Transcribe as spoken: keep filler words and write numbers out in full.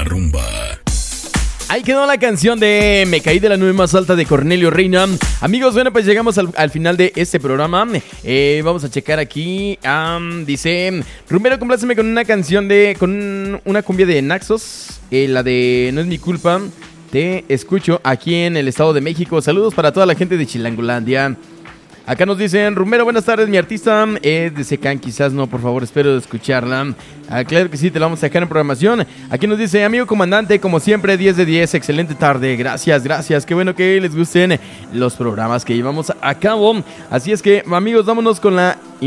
rumba. Ahí quedó la canción de Me caí de la nube más alta de Cornelio Reina. Amigos, bueno, pues llegamos al, al final de este programa. eh, Vamos a checar aquí. um, Dice Rumbero, compláceme con una canción de... Con un, una cumbia de Naxos, eh, la de No es mi culpa. Te escucho aquí en el Estado de México. Saludos para toda la gente de Chilangolandia. Acá nos dicen, Rumbero, buenas tardes, mi artista es de Secán, quizás no, por favor, espero escucharla. Ah, claro que sí, te la vamos a dejar en programación. Aquí nos dice, amigo comandante, como siempre, diez de diez, excelente tarde, gracias, gracias, qué bueno que les gusten los programas que llevamos a cabo. Así es que, amigos, vámonos con la